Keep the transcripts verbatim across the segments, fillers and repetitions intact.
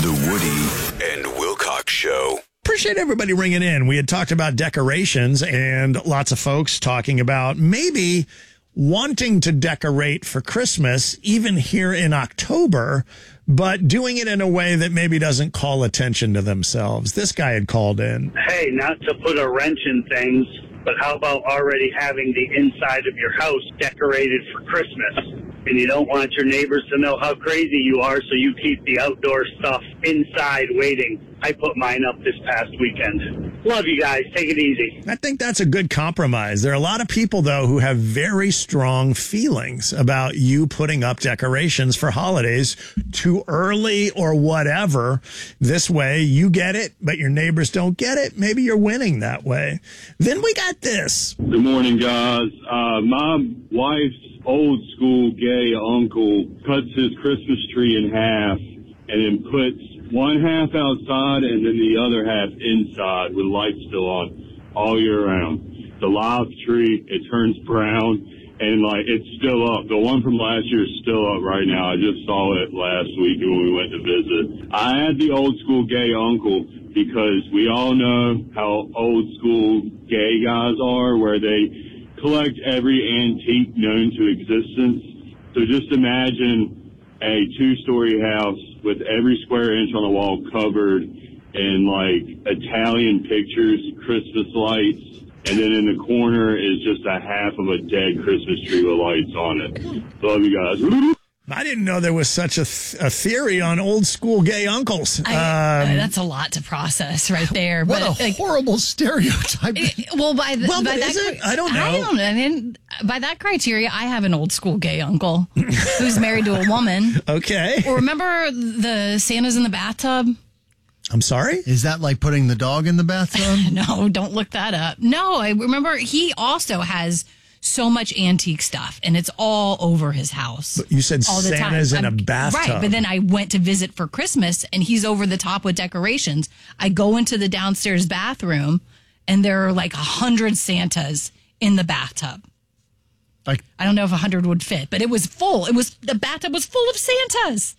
The Woody and Wilcox Show. Appreciate everybody ringing in. We had talked about decorations and lots of folks talking about maybe wanting to decorate for Christmas, even here in October, but doing it in a way that maybe doesn't call attention to themselves. This guy had called in. Hey, not to put a wrench in things, but how about already having the inside of your house decorated for Christmas? And you don't want your neighbors to know how crazy you are, so you keep the outdoor stuff inside waiting. I put mine up this past weekend. Love you guys. Take it easy. I think that's a good compromise. There are a lot of people, though, who have very strong feelings about you putting up decorations for holidays too early or whatever. This way, you get it, but your neighbors don't get it. Maybe you're winning that way. Then we got this. Good morning, guys. Uh, my wife's old school gay uncle cuts his Christmas tree in half and then puts one half outside and then the other half inside with lights still on all year round. The live tree, it turns brown and like it's still up. The one from last year is still up right now. I just saw it last week when we went to visit. I had the old school gay uncle because we all know how old school gay guys are, where they collect every antique known to existence. So just imagine a two-story house with every square inch on the wall covered in like Italian pictures, Christmas lights, and then in the corner is just a half of a dead Christmas tree with lights on it. Love you guys. I didn't know there was such a, th- a theory on old school gay uncles. I, um, uh, that's a lot to process right there. What but, a like, horrible stereotype. It, well, by, the, well, by but that, is it? I don't know. I don't know. I mean, by that criteria, I have an old school gay uncle who's married to a woman. Okay. Well, remember the Santa's in the bathtub? I'm sorry? Is that like putting the dog in the bathtub? No, don't look that up. No, I remember he also has so much antique stuff, and it's all over his house. But you said all the Santa's time. in I'm, a bathtub. Right, but then I went to visit for Christmas, and he's over the top with decorations. I go into the downstairs bathroom, and there are like a hundred Santas in the bathtub. Like, I don't know if a hundred would fit, but it was full. It was the bathtub was full of Santas.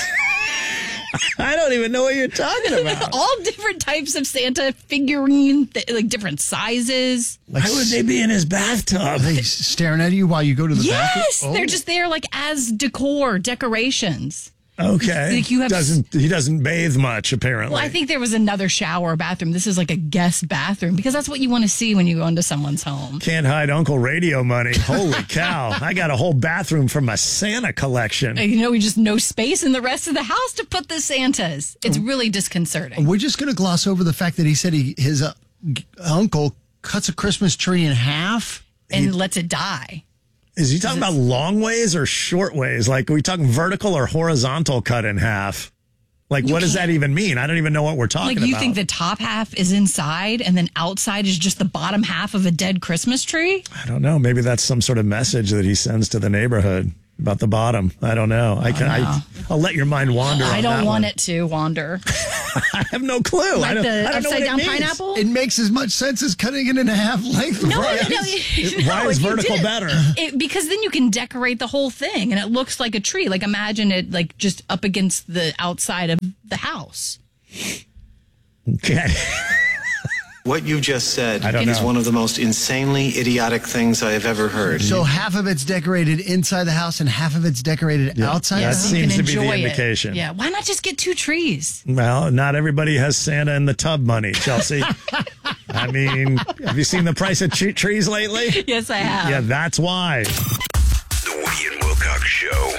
I don't even know what you're talking about. All different types of Santa figurine, th- like different sizes. Why would they be in his bathtub? are they staring at you while you go to the bathroom? Yes, they're just there like as decor, decorations. Okay. Like you have- doesn't he doesn't bathe much apparently? Well, I think there was another shower bathroom. This is like a guest bathroom because that's what you want to see when you go into someone's home. Can't hide Uncle Radio money. Holy cow! I got a whole bathroom from my Santa collection. You know, we just no space in the rest of the house to put the Santas. It's really disconcerting. We're just going to gloss over the fact that he said he his uh, g- uncle cuts a Christmas tree in half. And He- lets it die. Is he talking about long ways or short ways? Like, are we talking vertical or horizontal cut in half? Like, what does that even mean? I don't even know what we're talking Like about. you think the top half is inside and then outside is just the bottom half of a dead Christmas tree? I don't know. Maybe that's some sort of message that he sends to the neighborhood about the bottom. I don't know. I can. I, I'll let your mind wander. I on don't that want one. it to wander. I have no clue. I Like don't, the I don't know what upside it down means. pineapple? It makes as much sense as cutting it in half lengthwise. No, no, no. It- no, why is if you vertical did- better? It, because then you can decorate the whole thing and it looks like a tree. Like imagine it like just up against the outside of the house. Okay. What you just said I don't is know. one of the most insanely idiotic things I have ever heard. So half of it's decorated inside the house and half of it's decorated outside That the house? You seems can to be the enjoy it. indication. Yeah. Why not just get two trees? Well, not everybody has Santa in the tub money, Chelsea. I mean, have you seen the price of tre- trees lately? Yes, I have. Yeah, that's why. The Woody and Wilcox Show.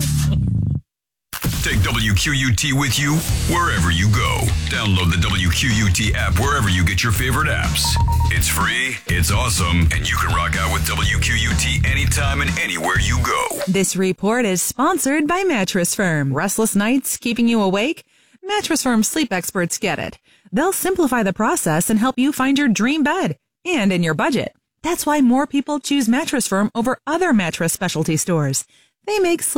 Take W Q U T with you wherever you go. Download the W Q U T app wherever you get your favorite apps. It's free, it's awesome, and you can rock out with W Q U T anytime and anywhere you go. This report is sponsored by Mattress Firm. Restless nights keeping you awake? Mattress Firm sleep experts get it. They'll simplify the process and help you find your dream bed and in your budget. That's why more people choose Mattress Firm over other mattress specialty stores. They make sleep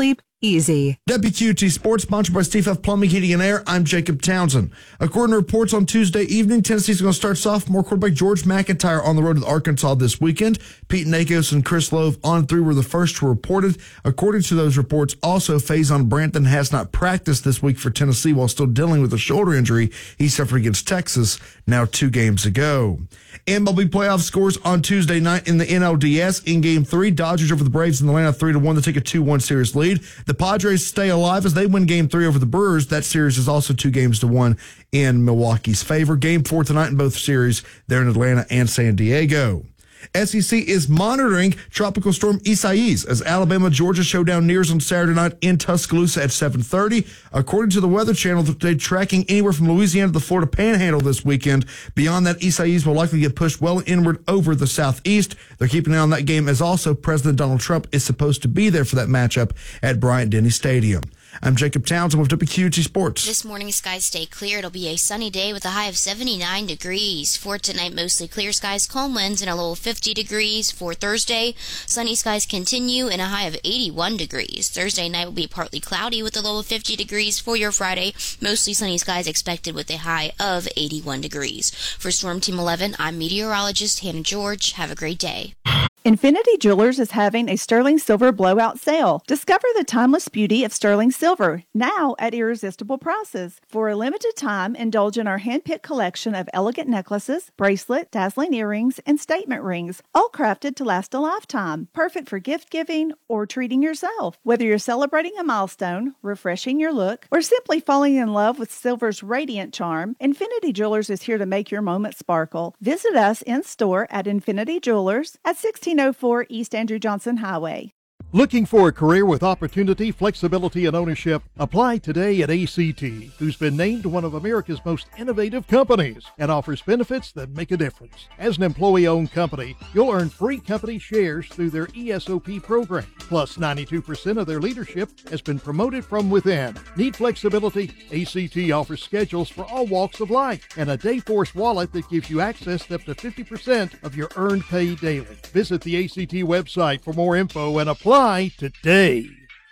easy. W Q U T Sports, sponsored by Steve F. Plumbing, Heating, and Air. I'm Jacob Townsend. According to reports on Tuesday evening, Tennessee's going to start sophomore quarterback George McIntyre on the road with Arkansas this weekend. Pete Nakos and Chris Love on through were the first to report it. According to those reports, also Faison Branton has not practiced this week for Tennessee while still dealing with a shoulder injury he suffered against Texas now two games ago. M L B playoff scores on Tuesday night in the N L D S. In Game three, Dodgers over the Braves in Atlanta three to one to take a two one series lead. The Padres stay alive as they win Game three over the Brewers. That series is also two games to one in Milwaukee's favor. Game four tonight in both series. They're in Atlanta and San Diego. S E C is monitoring Tropical Storm Isaias as Alabama-Georgia showdown nears on Saturday night in Tuscaloosa at seven thirty. According to the Weather Channel, they're tracking anywhere from Louisiana to the Florida Panhandle this weekend. Beyond that, Isaias will likely get pushed well inward over the southeast. They're keeping an eye on that game as also President Donald Trump is supposed to be there for that matchup at Bryant-Denny Stadium. I'm Jacob Townsend with W Q U T Sports. This morning, skies stay clear. It'll be a sunny day with a high of seventy-nine degrees. For tonight, mostly clear skies, calm winds, and a low of fifty degrees. For Thursday, sunny skies continue and a high of eighty-one degrees. Thursday night will be partly cloudy with a low of fifty degrees. For your Friday, mostly sunny skies expected with a high of eighty-one degrees. For Storm Team eleven, I'm meteorologist Hannah George. Have a great day. Infinity Jewelers is having a sterling silver blowout sale. Discover the timeless beauty of sterling silver, now at irresistible prices. For a limited time, indulge in our hand-picked collection of elegant necklaces, bracelet, dazzling earrings, and statement rings, all crafted to last a lifetime. Perfect for gift-giving or treating yourself. Whether you're celebrating a milestone, refreshing your look, or simply falling in love with silver's radiant charm, Infinity Jewelers is here to make your moment sparkle. Visit us in-store at Infinity Jewelers at sixteen oh four East Andrew Johnson Highway. Looking for a career with opportunity, flexibility, and ownership? Apply today at A C T, who's been named one of America's most innovative companies and offers benefits that make a difference. As an employee-owned company, you'll earn free company shares through their E S O P program. Plus, ninety-two percent of their leadership has been promoted from within. Need flexibility? A C T offers schedules for all walks of life and a Dayforce wallet that gives you access to up to fifty percent of your earned pay daily. Visit the A C T website for more info and apply today.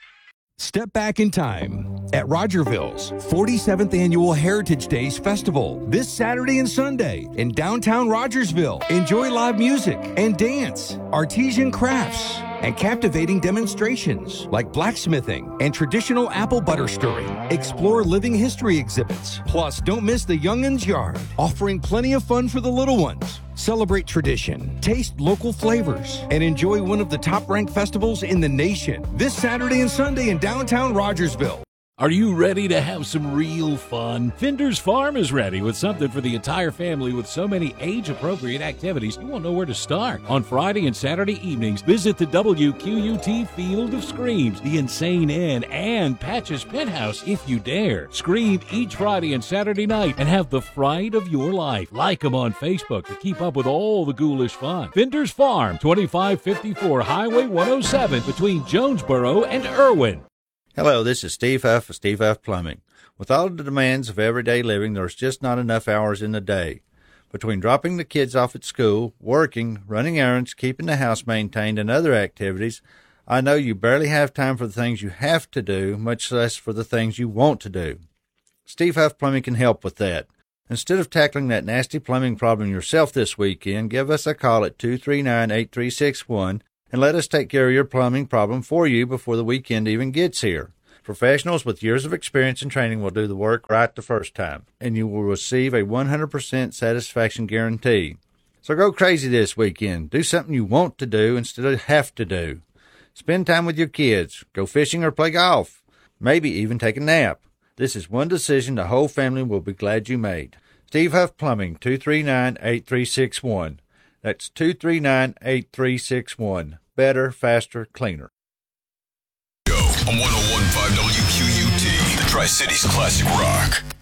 Step back in time at Rogerville's forty-seventh Annual Heritage Days Festival this Saturday and Sunday in downtown Rogersville. Enjoy live music and dance, artisan crafts, and captivating demonstrations like blacksmithing and traditional apple butter stirring. Explore living history exhibits. Plus, don't miss the Young'uns Yard, offering plenty of fun for the little ones. Celebrate tradition, taste local flavors, and enjoy one of the top-ranked festivals in the nation this Saturday and Sunday in downtown Rogersville. Are you ready to have some real fun? Finder's Farm is ready with something for the entire family with so many age-appropriate activities you won't know where to start. On Friday and Saturday evenings, visit the W Q U T Field of Screams, the Insane Inn, and Patch's Penthouse if you dare. Scream each Friday and Saturday night and have the fright of your life. Like them on Facebook to keep up with all the ghoulish fun. Finder's Farm, twenty-five fifty-four Highway one oh seven between Jonesboro and Irwin. Hello, this is Steve Huff of Steve Huff Plumbing. With all the demands of everyday living, there's just not enough hours in the day. Between dropping the kids off at school, working, running errands, keeping the house maintained, and other activities, I know you barely have time for the things you have to do, much less for the things you want to do. Steve Huff Plumbing can help with that. Instead of tackling that nasty plumbing problem yourself this weekend, give us a call at two three nine, eight three six one and let us take care of your plumbing problem for you before the weekend even gets here. Professionals with years of experience and training will do the work right the first time, and you will receive a one hundred percent satisfaction guarantee. So go crazy this weekend. Do something you want to do instead of have to do. Spend time with your kids. Go fishing or play golf. Maybe even take a nap. This is one decision the whole family will be glad you made. Steve Huff Plumbing, two three nine, eight three six one. That's two three nine, eight three six one. Better, faster, cleaner. Go on one oh one point five W Q U T, the Tri-Cities Classic Rock.